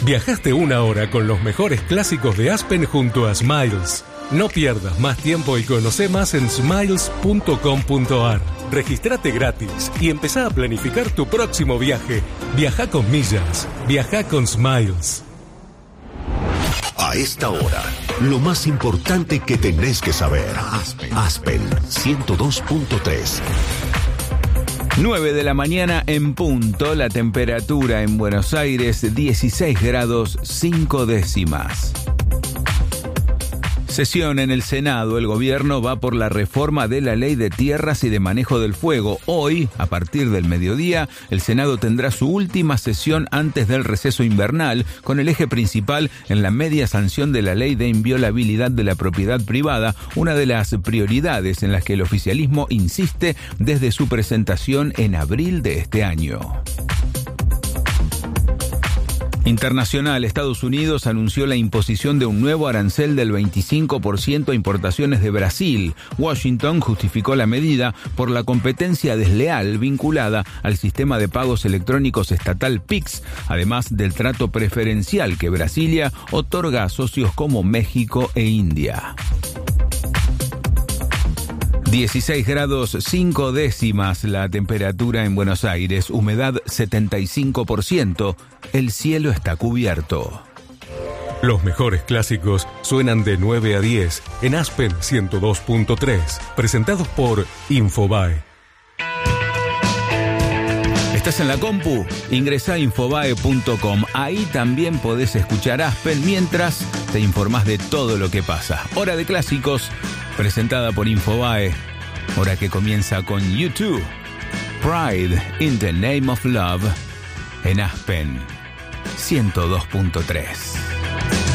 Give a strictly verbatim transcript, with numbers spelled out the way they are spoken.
Viajaste una hora con los mejores clásicos de Aspen junto a Smiles. No pierdas más tiempo y conoce más en smiles punto com punto a r. Regístrate gratis y empezá a planificar tu próximo viaje. Viaja con millas. Viaja con Smiles. A esta hora, lo más importante que tenés que saber. Aspen, Aspen ciento dos punto tres. nueve de la mañana en punto, la temperatura en Buenos Aires dieciséis grados cinco décimas. Sesión en el Senado. El gobierno va por la reforma de la ley de tierras y de manejo del fuego. Hoy, a partir del mediodía, el Senado tendrá su última sesión antes del receso invernal, con el eje principal en la media sanción de la ley de inviolabilidad de la propiedad privada, una de las prioridades en las que el oficialismo insiste desde su presentación en abril de este año. Internacional. Estados Unidos anunció la imposición de un nuevo arancel del veinticinco por ciento a importaciones de Brasil. Washington justificó la medida por la competencia desleal vinculada al sistema de pagos electrónicos estatal P I X, además del trato preferencial que Brasilia otorga a socios como México e India. dieciséis grados cinco décimas la temperatura en Buenos Aires, humedad setenta y cinco por ciento, el cielo está cubierto. Los mejores clásicos suenan de nueve a diez en Aspen ciento dos punto tres, presentados por Infobae. ¿Estás en la compu? Ingresá a infobae punto com. Ahí también podés escuchar Aspen mientras te informás de todo lo que pasa. Hora de clásicos, presentada por Infobae. Hora que comienza con U dos. Pride in the Name of Love en Aspen ciento dos punto tres.